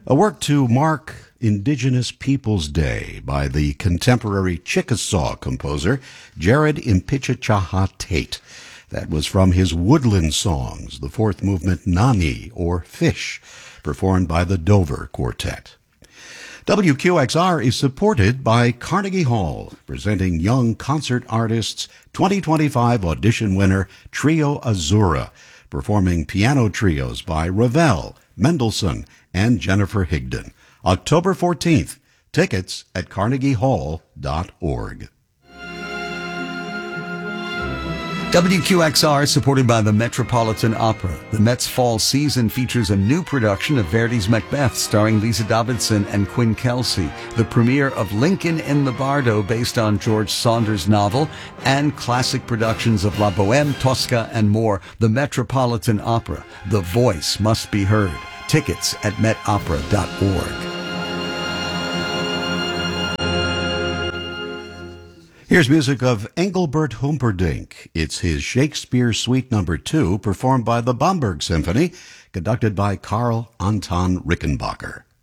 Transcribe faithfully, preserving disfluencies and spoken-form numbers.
A work to mark Indigenous Peoples Day by the contemporary Chickasaw composer Jared Impichchaha Tate. That was from his Woodland Songs, the fourth movement Nani, or Fish, performed by the Dover Quartet. W Q X R is supported by Carnegie Hall, presenting Young Concert Artists twenty twenty-five audition winner Trio Azura, performing piano trios by Ravel, Mendelssohn, and Jennifer Higdon. October fourteenth. Tickets at carnegie hall dot org. W Q X R, supported by the Metropolitan Opera. The Met's fall season features a new production of Verdi's Macbeth starring Lisa Davidson and Quinn Kelsey, the premiere of Lincoln in the Bardo based on George Saunders' novel, and classic productions of La Bohème, Tosca, and more. The Metropolitan Opera. The voice must be heard. Tickets at met opera dot org. Here's music of Engelbert Humperdinck. It's his Shakespeare Suite Number Two, performed by the Bamberg Symphony, conducted by Karl Anton Rickenbacker.